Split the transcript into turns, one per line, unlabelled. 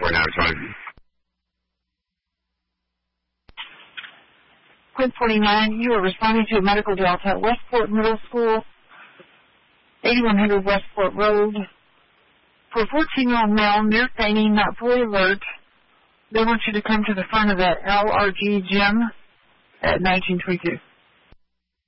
now, Charlie.
Quinn 49, you are responding to a medical delta at Westport Middle School, 8100 Westport Road. For a 14-year-old male, near fainting, not fully alert, they want you to come to the front of the LRG gym at 1922.